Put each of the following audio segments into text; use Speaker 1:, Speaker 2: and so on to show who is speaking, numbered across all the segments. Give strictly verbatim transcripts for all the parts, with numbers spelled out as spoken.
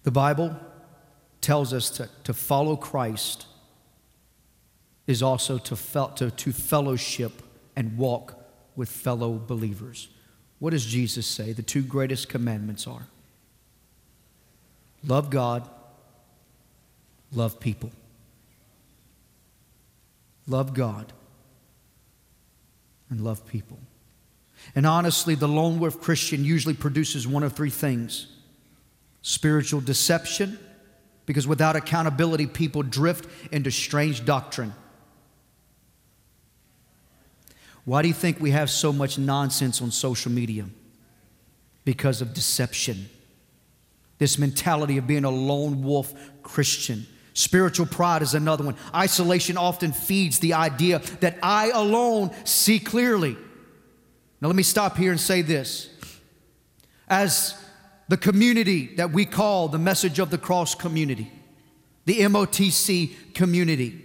Speaker 1: The Bible tells us to, to follow Christ is also to, fel- to, to fellowship and walk with fellow believers. What does Jesus say? The two greatest commandments are love God, love people. Love God and love people. And honestly, the lone wolf Christian usually produces one of three things. Spiritual deception, because without accountability, people drift into strange doctrine. Why do you think we have so much nonsense on social media? Because of deception. This mentality of being a lone wolf Christian. Spiritual pride is another one. Isolation often feeds the idea that I alone see clearly. Now let me stop here and say this. As the community that we call the Message of the Cross community, the M O T C community,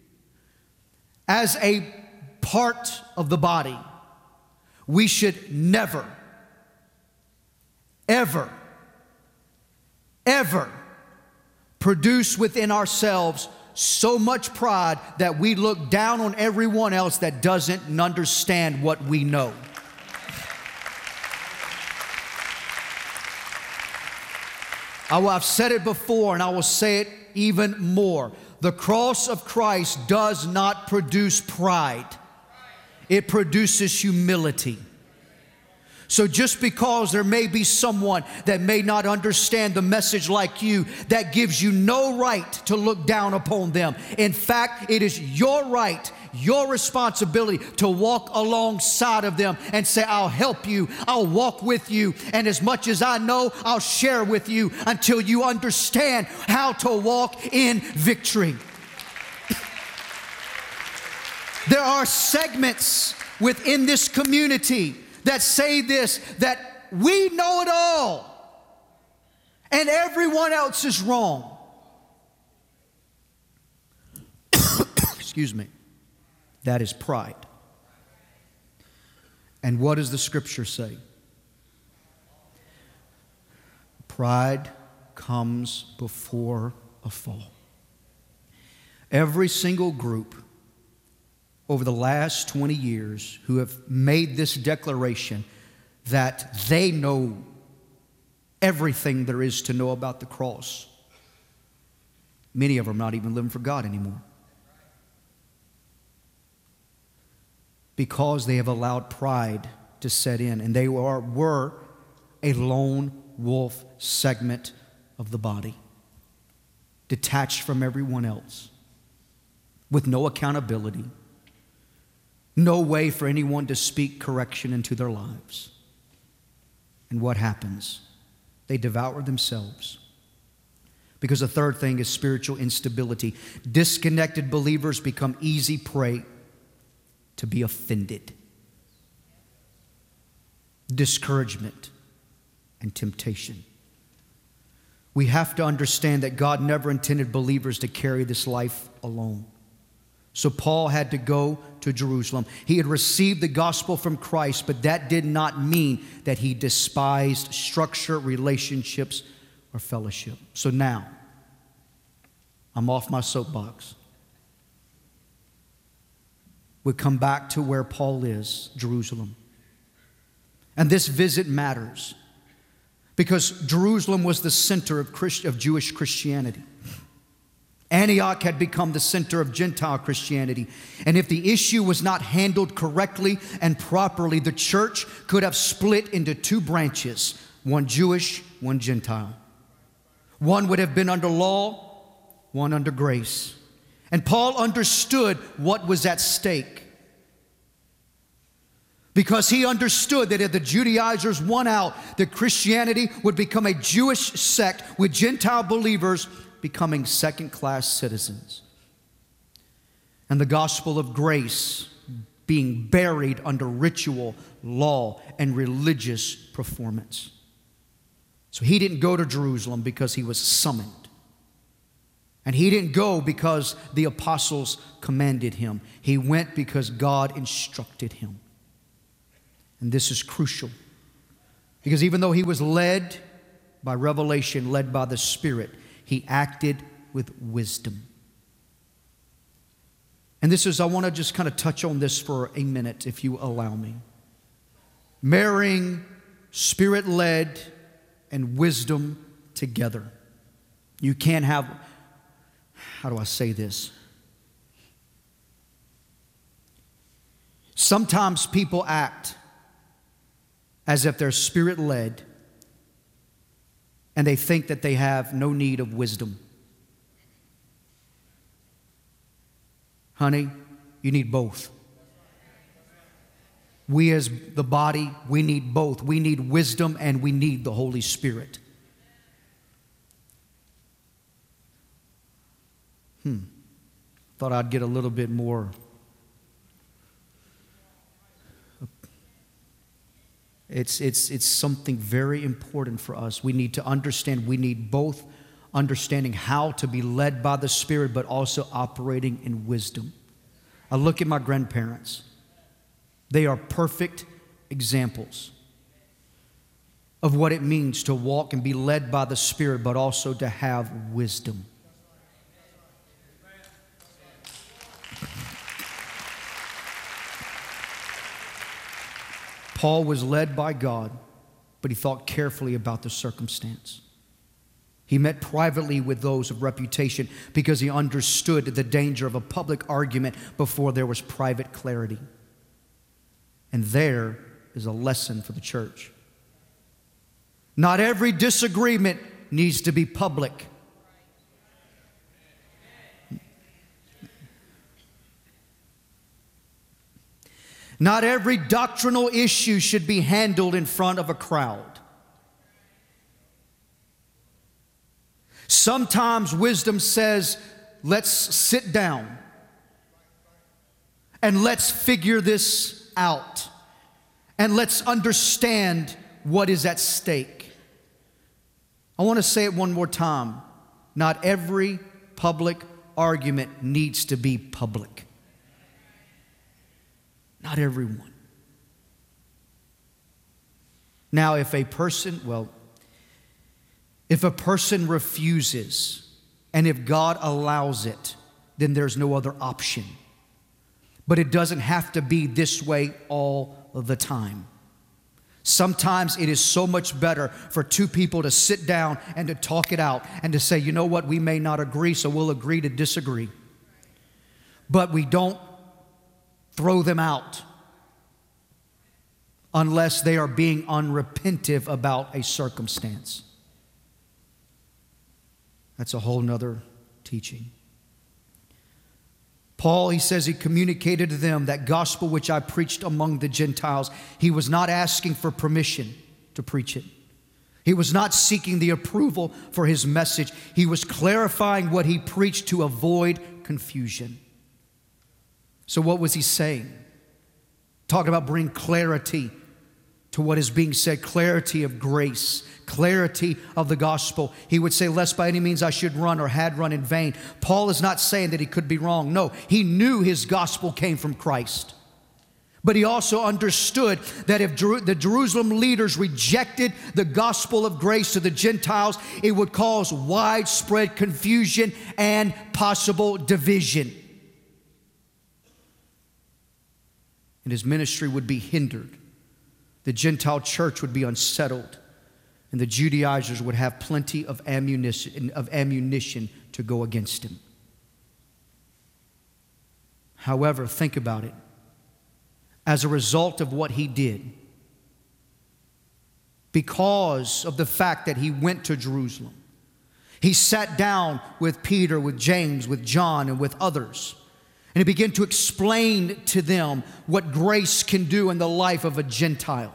Speaker 1: as a part of the body, we should never, ever, ever produce within ourselves so much pride that we look down on everyone else that doesn't understand what we know. I will, I've said it before and I will say it even more. The cross of Christ does not produce pride. It produces humility. So just because there may be someone that may not understand the message like you, that gives you no right to look down upon them. In fact, it is your right, your responsibility to walk alongside of them and say, I'll help you, I'll walk with you, and as much as I know, I'll share with you until you understand how to walk in victory. There are segments within this community that say this, that we know it all and everyone else is wrong. Excuse me. That is pride. And what does the scripture say? Pride comes before a fall. Every single group over the last twenty years who have made this declaration that they know everything there is to know about the cross, many of them are not even living for God anymore. Because they have allowed pride to set in, and they are, were a lone wolf segment of the body, detached from everyone else, with no accountability, no way for anyone to speak correction into their lives. And what happens? They devour themselves. Because the third thing is spiritual instability. Disconnected believers become easy prey to be offended, discouragement, and temptation. We have to understand that God never intended believers to carry this life alone. So Paul had to go to Jerusalem. He had received the gospel from Christ, but that did not mean that he despised structure, relationships, or fellowship. So now, I'm off my soapbox. We come back to where Paul is, Jerusalem. And this visit matters because Jerusalem was the center of, Christ, of Jewish Christianity. Antioch had become the center of Gentile Christianity. And if the issue was not handled correctly and properly, the church could have split into two branches, one Jewish, one Gentile. One would have been under law, one under grace. And Paul understood what was at stake, because he understood that if the Judaizers won out, that Christianity would become a Jewish sect with Gentile believers becoming second-class citizens. And the gospel of grace being buried under ritual, law, and religious performance. So he didn't go to Jerusalem because he was summoned. And he didn't go because the apostles commanded him. He went because God instructed him. And this is crucial, because even though he was led by revelation, led by the Spirit. He acted with wisdom. And this is, I want to just kind of touch on this for a minute, if you allow me. Marrying Spirit-led and wisdom together. You can't have, how do I say this? Sometimes people act as if they're Spirit-led and they think that they have no need of wisdom. Honey, you need both. We as the body, we need both. We need wisdom and we need the Holy Spirit. Hmm. Thought I'd get a little bit more. It's, it's, it's something very important for us. We need to understand we need both, understanding how to be led by the Spirit, but also operating in wisdom. I look at my grandparents. They are perfect examples of what it means to walk and be led by the Spirit, but also to have wisdom. Paul was led by God, but he thought carefully about the circumstance. He met privately with those of reputation because he understood the danger of a public argument before there was private clarity. And there is a lesson for the church. Not every disagreement needs to be public. Not every doctrinal issue should be handled in front of a crowd. Sometimes wisdom says, let's sit down and let's figure this out and let's understand what is at stake. I want to say it one more time. Not every public argument needs to be public. Not everyone. Now, if a person, well, if a person refuses, and if God allows it, then there's no other option. But it doesn't have to be this way all the time. Sometimes it is so much better for two people to sit down and to talk it out and to say, you know what, we may not agree, so we'll agree to disagree. But we don't throw them out unless they are being unrepentive about a circumstance. That's a whole nother teaching. Paul, he says he communicated to them that gospel which I preached among the Gentiles. He was not asking for permission to preach it. He was not seeking the approval for his message. He was clarifying what he preached to avoid confusion. So what was he saying? Talking about bring clarity to what is being said, clarity of grace, clarity of the gospel. He would say, lest by any means I should run or had run in vain. Paul is not saying that he could be wrong. No, he knew his gospel came from Christ. But he also understood that if Jer- the Jerusalem leaders rejected the gospel of grace to the Gentiles, it would cause widespread confusion and possible division. And his ministry would be hindered. The Gentile church would be unsettled. And the Judaizers would have plenty of ammunition, of ammunition to go against him. However, think about it. As a result of what he did, because of the fact that he went to Jerusalem, he sat down with Peter, with James, with John, and with others. And he began to explain to them what grace can do in the life of a Gentile.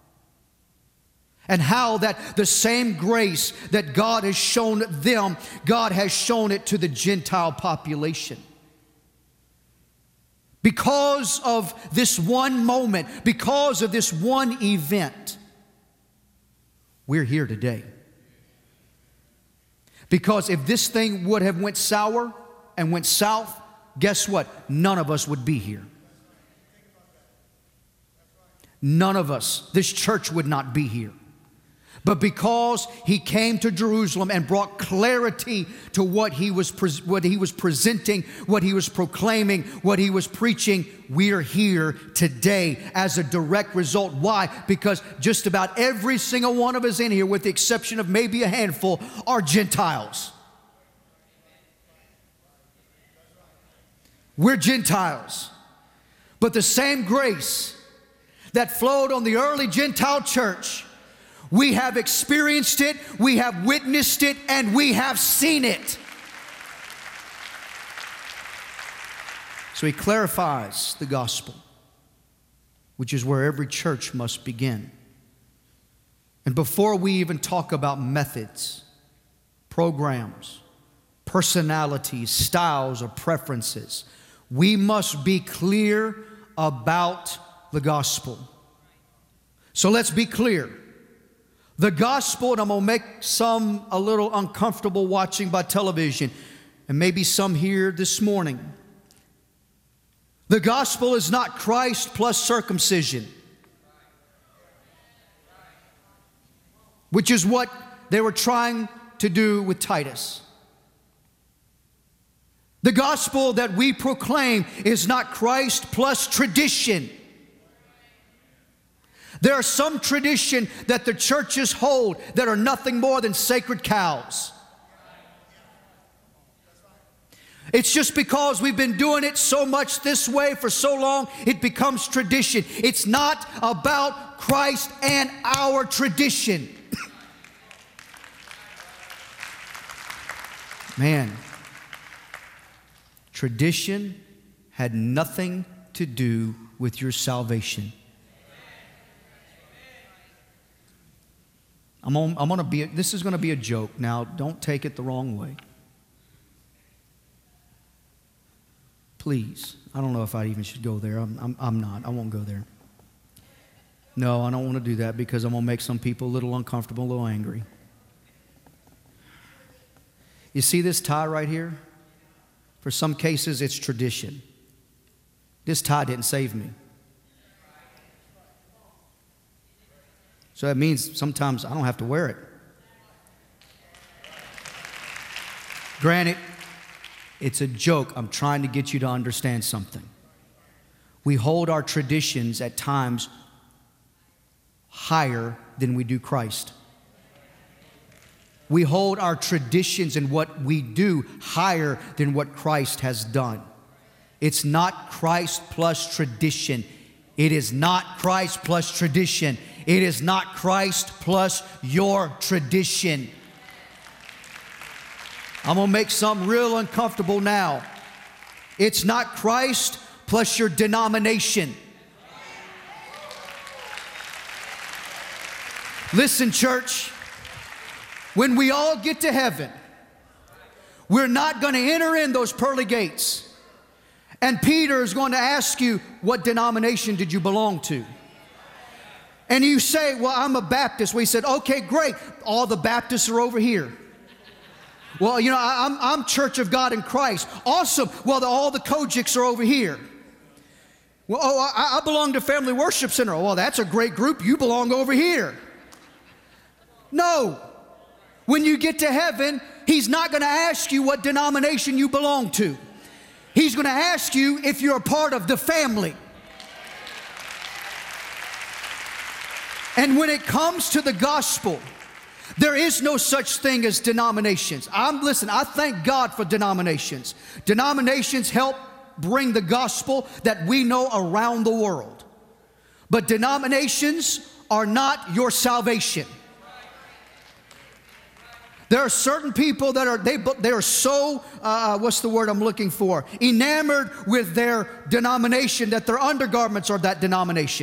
Speaker 1: And how that the same grace that God has shown them, God has shown it to the Gentile population. Because of this one moment, because of this one event, we're here today. Because if this thing would have went sour and went south, guess what? None of us would be here. None of us. This church would not be here. But because he came to Jerusalem and brought clarity to what he was pre- what he was presenting, what he was proclaiming, what he was preaching, we are here today as a direct result. Why? Because just about every single one of us in here, with the exception of maybe a handful, are Gentiles. We're Gentiles. But the same grace that flowed on the early Gentile church, we have experienced it, we have witnessed it, and we have seen it. So he clarifies the gospel, which is where every church must begin. And before we even talk about methods, programs, personalities, styles, or preferences, we must be clear about the gospel. So let's be clear. The gospel, and I'm going to make some a little uncomfortable watching by television, and maybe some here this morning. The gospel is not Christ plus circumcision, which is what they were trying to do with Titus. The gospel that we proclaim is not Christ plus tradition. There are some tradition that the churches hold that are nothing more than sacred cows. It's just because we've been doing it so much this way for so long, it becomes tradition. It's not about Christ and our tradition. Man, tradition had nothing to do with your salvation. I'm on, I'm gonna be, this is going to be a joke. Now, don't take it the wrong way. Please. I don't know if I even should go there. I'm, I'm, I'm not. I won't go there. No, I don't want to do that because I'm going to make some people a little uncomfortable, a little angry. You see this tie right here? For some cases, it's tradition. This tie didn't save me. So that means sometimes I don't have to wear it. Granted, it's a joke. I'm trying to get you to understand something. We hold our traditions at times higher than we do Christ. We hold our traditions and what we do higher than what Christ has done. It's not Christ plus tradition. It is not Christ plus tradition. It is not Christ plus your tradition. I'm going to make something real uncomfortable now. It's not Christ plus your denomination. Listen, church, when we all get to heaven, we're not going to enter in those pearly gates. And Peter is going to ask you, what denomination did you belong to? And you say, well, I'm a Baptist. We said, okay, great. All the Baptists are over here. Well, you know, I'm, I'm Church of God in Christ. Awesome. Well, the, all the Kojics are over here. Well, oh, I, I belong to Family Worship Center. Oh, well, that's a great group. You belong over here. No. When you get to heaven, he's not going to ask you what denomination you belong to. He's going to ask you if you're a part of the family. And when it comes to the gospel, there is no such thing as denominations. I'm listen, I thank God for denominations. Denominations help bring the gospel that we know around the world. But denominations are not your salvation. There are certain people that are, they, they are so, uh, what's the word I'm looking for? Enamored with their denomination that their undergarments are that denomination.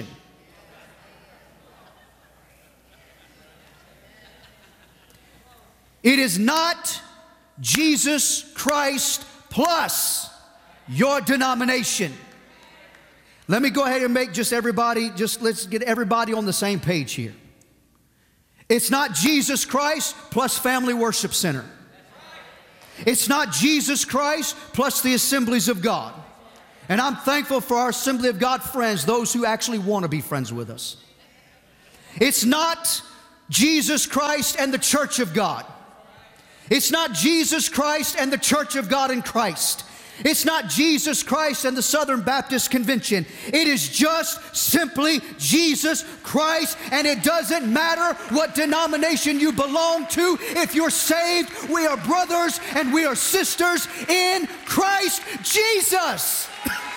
Speaker 1: It is not Jesus Christ plus your denomination. Let me go ahead and make just everybody, just let's get everybody on the same page here. It's not Jesus Christ plus Family Worship Center. It's not Jesus Christ plus the Assemblies of God. And I'm thankful for our Assembly of God friends, those who actually want to be friends with us. It's not Jesus Christ and the church of God. It's not Jesus Christ and the church of God in Christ. It's not Jesus Christ and the Southern Baptist Convention. It is just simply Jesus Christ, and it doesn't matter what denomination you belong to. If you're saved, we are brothers and we are sisters in Christ Jesus.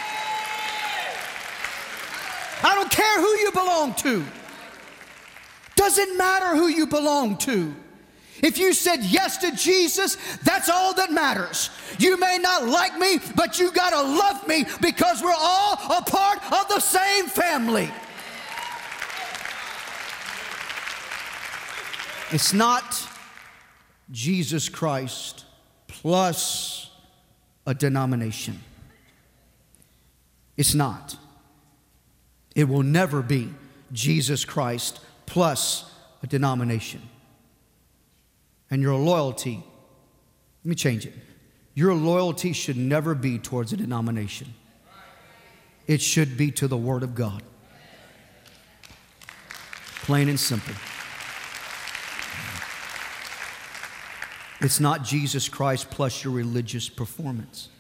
Speaker 1: I don't care who you belong to. Doesn't matter who you belong to. If you said yes to Jesus, that's all that matters. You may not like me, but you gotta love me because we're all a part of the same family. It's not Jesus Christ plus a denomination. It's not. It will never be Jesus Christ plus a denomination. And your loyalty, let me change it. Your loyalty should never be towards a denomination. It should be to the Word of God. Plain and simple. It's not Jesus Christ plus your religious performance.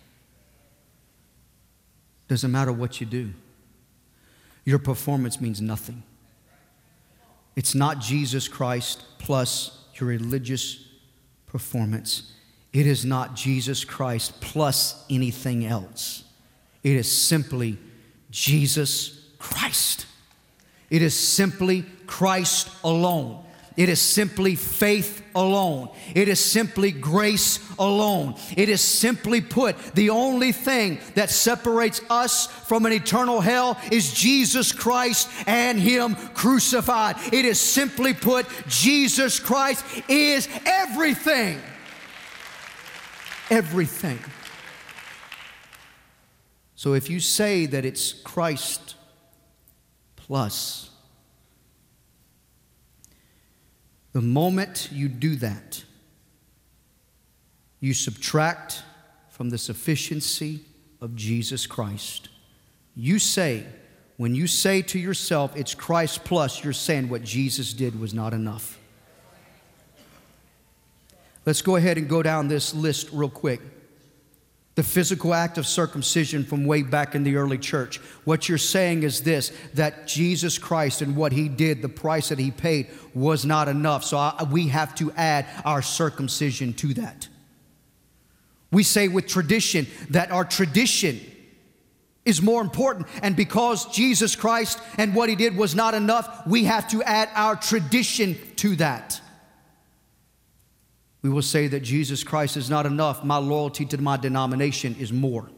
Speaker 1: Doesn't matter what you do. Your performance means nothing. It's not Jesus Christ plus your religious performance. It is not Jesus Christ plus anything else. It is simply Jesus Christ. It is simply Christ alone. It is simply faith alone. It is simply grace alone. It is simply put, the only thing that separates us from an eternal hell is Jesus Christ and Him crucified. It is simply put, Jesus Christ is everything. Everything. So if you say that it's Christ plus, the moment you do that, you subtract from the sufficiency of Jesus Christ. You say, when you say to yourself, it's Christ plus, you're saying what Jesus did was not enough. Let's go ahead and go down this list real quick. The physical act of circumcision from way back in the early church. What you're saying is this, that Jesus Christ and what He did, the price that He paid was not enough. So I, we have to add our circumcision to that. We say with tradition that our tradition is more important. And because Jesus Christ and what He did was not enough, we have to add our tradition to that. We will say that Jesus Christ is not enough. My loyalty to my denomination is more.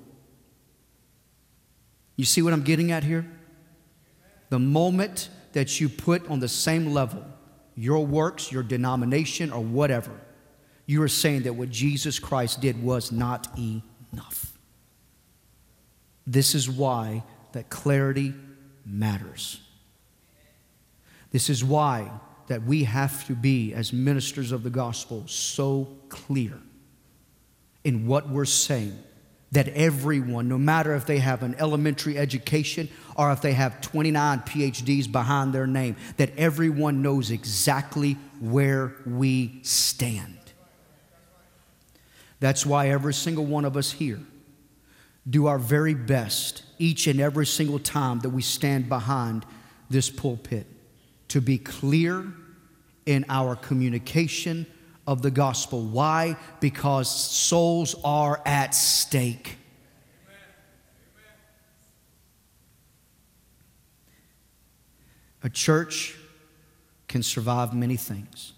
Speaker 1: You see what I'm getting at here? The moment that you put on the same level your works, your denomination, or whatever, you are saying that what Jesus Christ did was not enough. This is why that clarity matters. This is why that we have to be, as ministers of the gospel, so clear in what we're saying that everyone, no matter if they have an elementary education or if they have twenty-nine P H Ds behind their name, that everyone knows exactly where we stand. That's why every single one of us here do our very best each and every single time that we stand behind this pulpit to be clear in our communication of the gospel. Why? Because souls are at stake. A church can survive many things,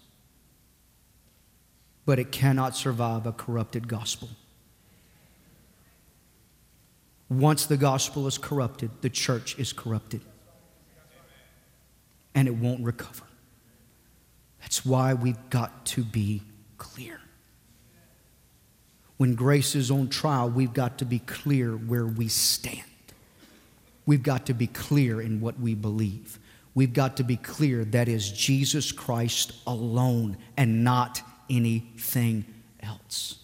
Speaker 1: but it cannot survive a corrupted gospel. Once the gospel is corrupted, the church is corrupted. And it won't recover. That's why we've got to be clear. When grace is on trial, we've got to be clear where we stand. We've got to be clear in what we believe. We've got to be clear that is Jesus Christ alone and not anything else.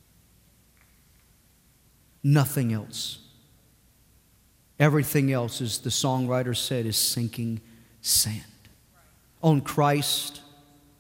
Speaker 1: Nothing else. Everything else, as the songwriter said, is sinking sand. On Christ